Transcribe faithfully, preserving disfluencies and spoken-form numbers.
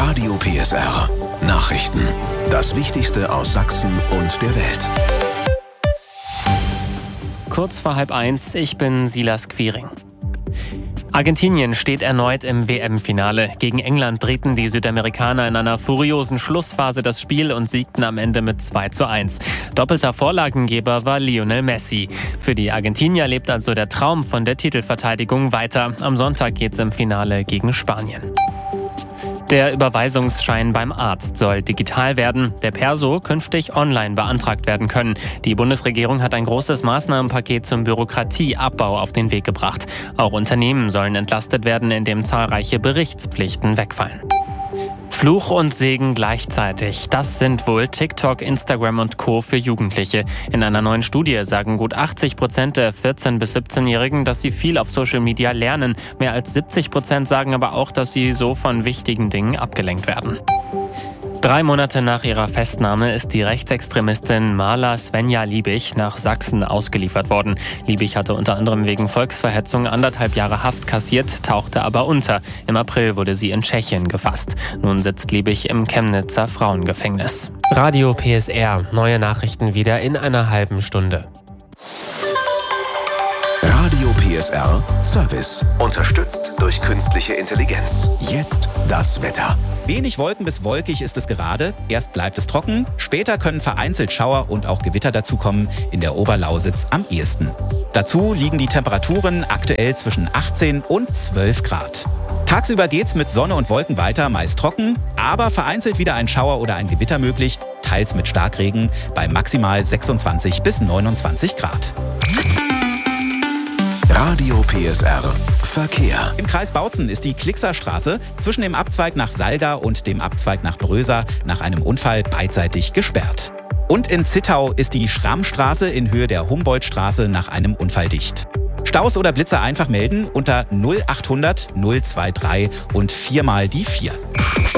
Radio P S R. Nachrichten. Das Wichtigste aus Sachsen und der Welt. Kurz vor halb eins, ich bin Silas Quiring. Argentinien steht erneut im W M-Finale. Gegen England drehten die Südamerikaner in einer furiosen Schlussphase das Spiel und siegten am Ende mit zwei zu eins. Doppelter Vorlagengeber war Lionel Messi. Für die Argentinier lebt also der Traum von der Titelverteidigung weiter. Am Sonntag geht's im Finale gegen Spanien. Der Überweisungsschein beim Arzt soll digital werden, der Perso künftig online beantragt werden können. Die Bundesregierung hat ein großes Maßnahmenpaket zum Bürokratieabbau auf den Weg gebracht. Auch Unternehmen sollen entlastet werden, indem zahlreiche Berichtspflichten wegfallen. Fluch und Segen gleichzeitig. Das sind wohl TikTok, Instagram und Co. für Jugendliche. In einer neuen Studie sagen gut achtzig Prozent der vierzehn- bis siebzehnjährigen, dass sie viel auf Social Media lernen. Mehr als siebzig Prozent sagen aber auch, dass sie so von wichtigen Dingen abgelenkt werden. Drei Monate nach ihrer Festnahme ist die Rechtsextremistin Marla Svenja Liebig nach Sachsen ausgeliefert worden. Liebig hatte unter anderem wegen Volksverhetzung anderthalb Jahre Haft kassiert, tauchte aber unter. Im April wurde sie in Tschechien gefasst. Nun sitzt Liebig im Chemnitzer Frauengefängnis. Radio P S R, neue Nachrichten wieder in einer halben Stunde. Radio P S R Service. Unterstützt durch künstliche Intelligenz. Jetzt das Wetter. Wenig Wolken bis wolkig ist es gerade. Erst bleibt es trocken, später können vereinzelt Schauer und auch Gewitter dazukommen, in der Oberlausitz am ehesten. Dazu liegen die Temperaturen aktuell zwischen achtzehn und zwölf Grad. Tagsüber geht's mit Sonne und Wolken weiter, meist trocken, aber vereinzelt wieder ein Schauer oder ein Gewitter möglich, teils mit Starkregen, bei maximal sechsundzwanzig bis neunundzwanzig Grad. Radio P S R Verkehr. Im Kreis Bautzen ist die Klickserstraße zwischen dem Abzweig nach Salga und dem Abzweig nach Bröser nach einem Unfall beidseitig gesperrt. Und in Zittau ist die Schrammstraße in Höhe der Humboldtstraße nach einem Unfall dicht. Staus oder Blitze einfach melden unter null achthundert null drei drei und viermal die vier.